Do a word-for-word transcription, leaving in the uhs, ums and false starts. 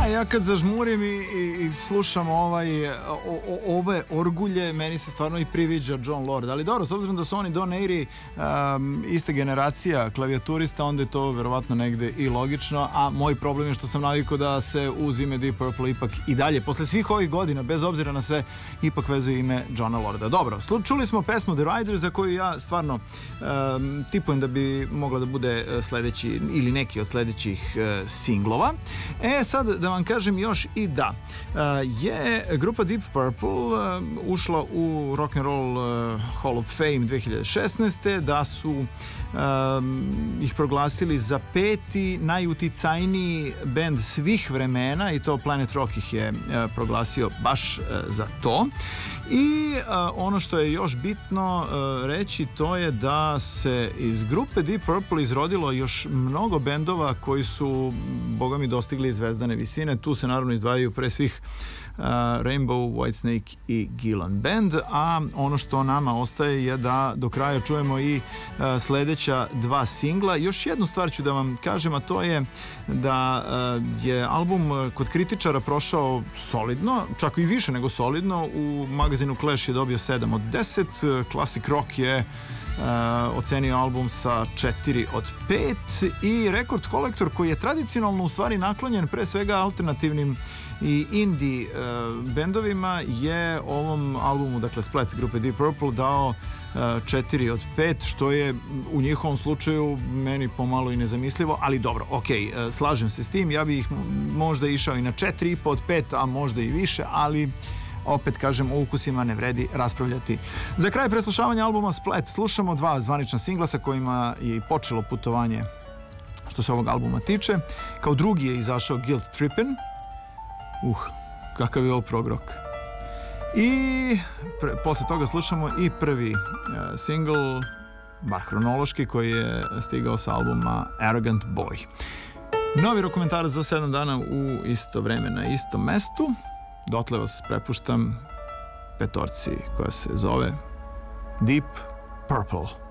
ja kad zažmurim i, i, i slušam ovaj, o, o, ove orgulje, meni se stvarno i priviđa Jon Lord. Ali dobro, s obzirom da su oni Don Airey um, ista generacija klavijaturista, onda je to verovatno negde i logično, a moj problem je što sam navikao da se uz ime Deep Purple ipak i dalje, posle svih ovih godina, bez obzira na sve, ipak vezuje ime Jona Lorda. Dobro, čuli smo pesmu The Rider, za koju ja stvarno um, tipujem da bi mogla da bude sledeći ili neki od sledećih uh, singlova. E, sad da vam kažem još i da uh, je grupa Deep Purple uh, ušla u Rock and Roll uh, Hall of Fame dve hiljade šesnaeste. Da su um, ih proglasili za peti najuticajniji bend svih vremena i to Planet Rock ih je uh, proglasio baš uh, za to. I uh, ono što je još bitno uh, reći, to je da se iz grupe Deep Purple izrodilo još mnogo bendova koji su, boga mi, dostigli zvezdane visine. Tu se naravno izdvajaju pre svih uh, Rainbow, Whitesnake i Gillan Band, a ono što nama ostaje je da do kraja čujemo i uh, sledeća dva singla. Još jednu stvar ću da vam kažem, a to je da uh, je album kod kritičara prošao solidno, čak i više nego solidno. U magazinu Clash je dobio sedam od deset, Classic Rock je Uh, ocenio album sa četiri od pet i Record Collector, koji je tradicionalno u stvari naklonjen pre svega alternativnim i indie uh, bendovima, je ovom albumu, dakle Split grupe Deep Purple, dao četiri od pet, što je u njihovom slučaju meni pomalo i nezamislivo, ali dobro, ok, slažem se s tim, ja bih možda išao i na četiri i po od pet, a možda i više, ali opet kažem, o ukusima ne vredi raspravljati. Za kraj preslušavanja albuma Split slušamo dva zvanična singla sa kojima je i počelo putovanje što se ovog albuma tiče. Kao drugi je izašao Guilt Trippin'. Uh, kakav je ovo prog rock. I pre, posle toga slušamo i prvi uh, single, bar hronološki, koji je stigao sa albuma Arrogant Boy. Novi Rokomentarac za sedam dana u isto vreme na istom mestu. Dotle vas prepuštam petorci koja se zove Deep Purple.